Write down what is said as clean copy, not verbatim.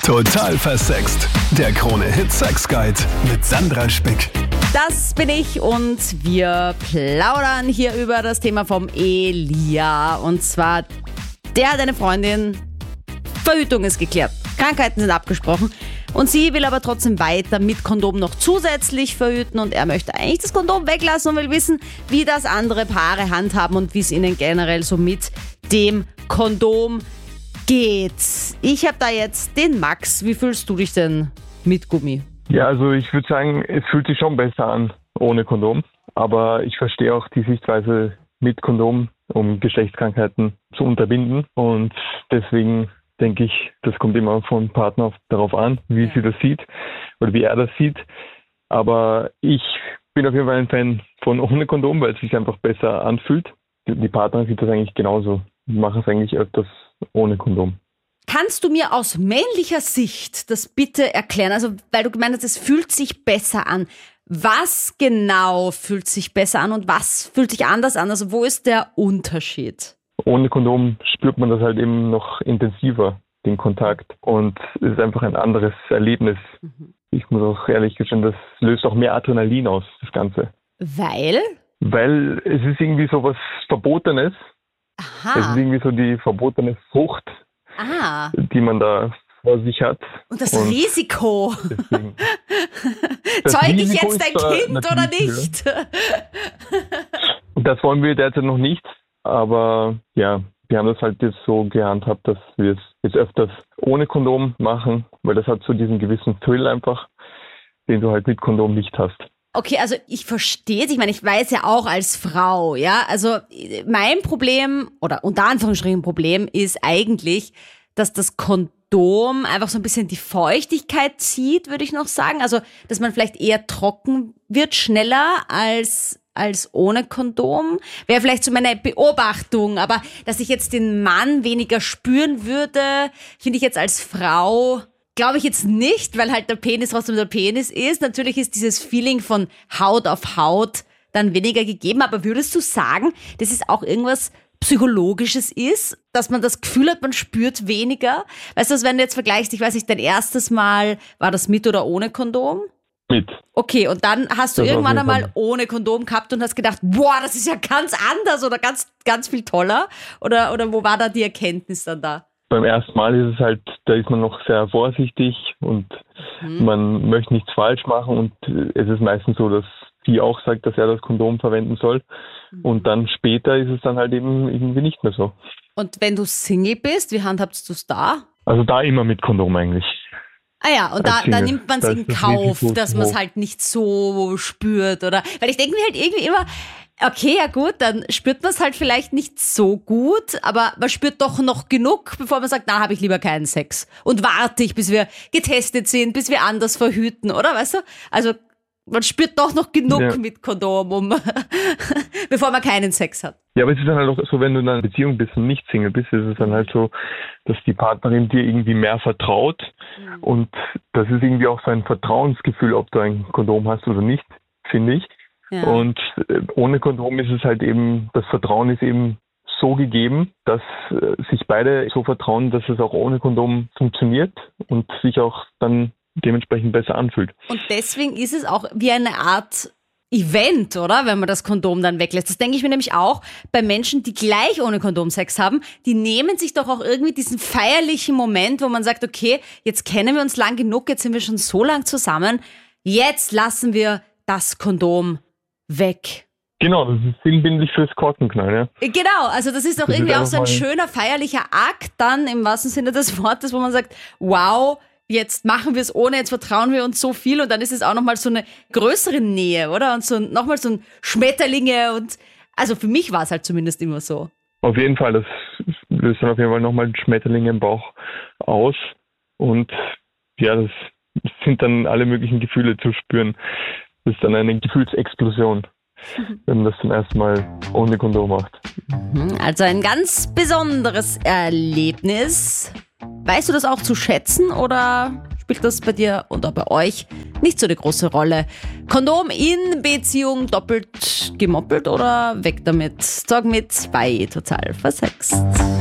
Total versext. Der Krone-Hit Sex Guide mit Sandra Spick. Das bin ich und wir plaudern hier über das Thema vom Elia. Und zwar, der hat eine Freundin, Verhütung ist geklärt, Krankheiten sind abgesprochen und sie will aber trotzdem weiter mit Kondom noch zusätzlich verhüten und er möchte eigentlich das Kondom weglassen und will wissen, wie das andere Paare handhaben und wie es ihnen generell so mit dem Kondom geht. Ich habe da jetzt den Max. Wie fühlst du dich denn mit Gummi? Ja, also ich würde sagen, es fühlt sich schon besser an ohne Kondom. Aber ich verstehe auch die Sichtweise mit Kondom, um Geschlechtskrankheiten zu unterbinden. Und deswegen denke ich, das kommt immer vom Partner darauf an, wie sie das sieht oder wie er das sieht. Aber ich bin auf jeden Fall ein Fan von ohne Kondom, weil es sich einfach besser anfühlt. Die Partnerin sieht das eigentlich genauso. Die machen es eigentlich öfters ohne Kondom. Kannst du mir aus männlicher Sicht das bitte erklären? Also, weil du gemeint hast, es fühlt sich besser an. Was genau fühlt sich besser an und was fühlt sich anders an? Also, wo ist der Unterschied? Ohne Kondom spürt man das halt eben noch intensiver, den Kontakt. Und es ist einfach ein anderes Erlebnis. Ich muss auch ehrlich gestehen, das löst auch mehr Adrenalin aus, das Ganze. Weil? Weil es ist irgendwie so was Verbotenes. Aha. Es ist irgendwie so die verbotene Frucht, die man da vor sich hat. Und das Risiko. Deswegen. Zeuge ich Risiko jetzt ein ist Kind oder nicht? Das wollen wir derzeit noch nicht. Aber ja, wir haben das halt jetzt so gehandhabt, dass wir es jetzt öfters ohne Kondom machen, weil das hat so diesen gewissen Thrill einfach, den du halt mit Kondom nicht hast. Okay, also ich verstehe es. Ich meine, ich weiß ja auch als Frau, ja, also mein Problem oder unter Anführungsstrichen Problem ist eigentlich, dass das Kondom einfach so ein bisschen die Feuchtigkeit zieht, würde ich noch sagen. Also, dass man vielleicht eher trocken wird, schneller als ohne Kondom. Wäre vielleicht so meine Beobachtung, aber dass ich jetzt den Mann weniger spüren würde, finde ich jetzt als Frau, glaube ich jetzt nicht, weil halt der Penis trotzdem der Penis ist. Natürlich ist dieses Feeling von Haut auf Haut dann weniger gegeben, aber würdest du sagen, dass es auch irgendwas Psychologisches ist, dass man das Gefühl hat, man spürt weniger? Weißt du, wenn du jetzt vergleichst, ich weiß nicht, dein erstes Mal, war das mit oder ohne Kondom? Mit. Okay, und dann hast du Das irgendwann auf jeden einmal ohne Kondom gehabt und hast gedacht, boah, das ist ja ganz anders oder ganz, ganz viel toller? Oder wo war da die Erkenntnis dann da? Beim ersten Mal ist es halt, da ist man noch sehr vorsichtig und man möchte nichts falsch machen und es ist meistens so, dass sie auch sagt, dass er das Kondom verwenden soll und dann später ist es dann halt eben irgendwie nicht mehr so. Und wenn du Single bist, wie handhabst du es da? Also da immer mit Kondom eigentlich. Ah ja, und da nimmt man es in Kauf, dass man es halt nicht so spürt, oder? Weil ich denke mir halt irgendwie immer, okay, ja gut, dann spürt man es halt vielleicht nicht so gut, aber man spürt doch noch genug, bevor man sagt, na, habe ich lieber keinen Sex. Und warte ich, bis wir getestet sind, bis wir anders verhüten, oder? Weißt du? Also man spürt doch noch genug mit Kondom, bevor man keinen Sex hat. Ja, aber es ist dann halt auch so, wenn du in einer Beziehung bist und nicht Single bist, ist es dann halt so, dass die Partnerin dir irgendwie mehr vertraut. Und das ist irgendwie auch so ein Vertrauensgefühl, ob du ein Kondom hast oder nicht, finde ich. Ja. Und ohne Kondom ist es halt eben, das Vertrauen ist eben so gegeben, dass sich beide so vertrauen, dass es auch ohne Kondom funktioniert und sich auch dann dementsprechend besser anfühlt. Und deswegen ist es auch wie eine Art Event, oder? Wenn man das Kondom dann weglässt. Das denke ich mir nämlich auch bei Menschen, die gleich ohne Kondom Sex haben. Die nehmen sich doch auch irgendwie diesen feierlichen Moment, wo man sagt, okay, jetzt kennen wir uns lang genug, jetzt sind wir schon so lang zusammen, jetzt lassen wir das Kondom weg. Genau, das ist sinnbildlich fürs Korkenknallen, ja. Genau, also das ist doch Das irgendwie ist auch so ein mal schöner feierlicher Akt dann im wahrsten Sinne des Wortes, wo man sagt, wow, jetzt machen wir es ohne, jetzt vertrauen wir uns so viel und dann ist es auch nochmal so eine größere Nähe, oder? Und so nochmal so ein Schmetterlinge und, also für mich war es halt zumindest immer so. Auf jeden Fall, das löst dann auf jeden Fall nochmal Schmetterlinge im Bauch aus und ja, das sind dann alle möglichen Gefühle zu spüren. Das ist dann eine Gefühlsexplosion, wenn man das zum ersten Mal ohne Kondom macht. Also ein ganz besonderes Erlebnis. Weißt du das auch zu schätzen oder spielt das bei dir und auch bei euch nicht so eine große Rolle? Kondom in Beziehung doppelt gemoppelt oder weg damit? Sag mit bei Total versext.